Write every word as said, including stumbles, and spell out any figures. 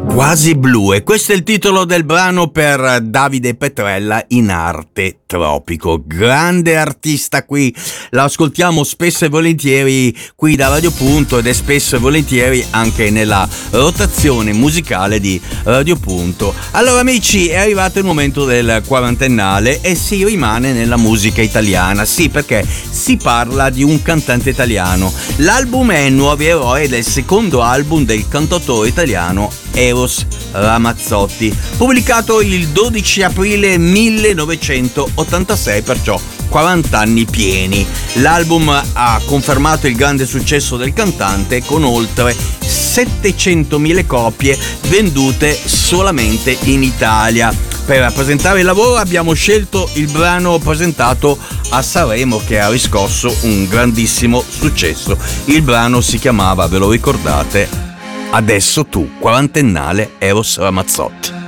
Quasi blu, e questo è il titolo del brano per Davide Petrella, In arte tropico. Grande artista, qui lo ascoltiamo spesso e volentieri qui da Radio Punto, ed è spesso e volentieri anche nella rotazione musicale di Radio Punto. Allora amici, è arrivato il momento del quarantennale e si rimane nella musica italiana, sì, perché si parla di un cantante italiano. L'album è Nuovi Eroi ed è il secondo album del cantautore italiano Eros Ramazzotti, pubblicato il dodici aprile millenovecentottantasei, perciò quaranta anni pieni. L'album ha confermato il grande successo del cantante con oltre settecentomila copie vendute solamente in Italia. Per presentare il lavoro abbiamo scelto il brano presentato a Sanremo, che ha riscosso un grandissimo successo. Il brano si chiamava, ve lo ricordate, Adesso tu, quarantennale Eros Ramazzotti.